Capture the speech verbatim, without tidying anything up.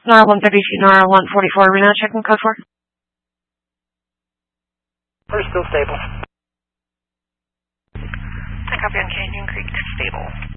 Nara one thirty-two, Nara one forty-four, Reno, checking code four. We're still stable. I copy on Canyon Creek, stable.